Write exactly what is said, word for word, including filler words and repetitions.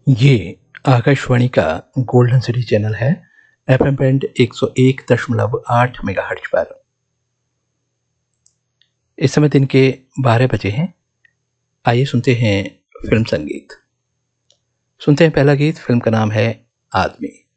ये आकाशवाणी का golden city channel है। एफएम बैंड एक सौ एक दशमलव आठ मेगाहर्ट्ज पर। इस समय दिन के बारह बजे हैं। आइए सुनते हैं फिल्म संगीत। सुनते हैं पहला गीत। फिल्म का नाम है आदमी।